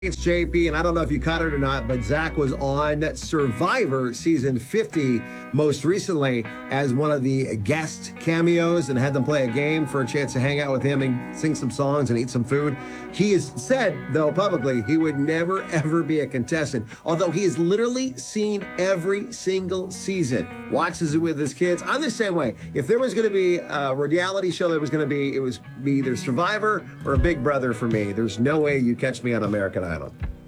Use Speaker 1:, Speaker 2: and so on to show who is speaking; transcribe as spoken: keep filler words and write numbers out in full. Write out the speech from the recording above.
Speaker 1: It's J P, and I don't know if you caught it or not, but Zach was on Survivor season fifty most recently as one of the guest cameos and had them play a game for a chance to hang out with him and sing some songs and eat some food. He has said, though, publicly, he would never, ever be a contestant, although he has literally seen every single season, watches it with his kids. I'm the same way. If there was going to be a reality show that was going to be, it was be either Survivor or a Big Brother for me. There's no way you catch me on American Idol.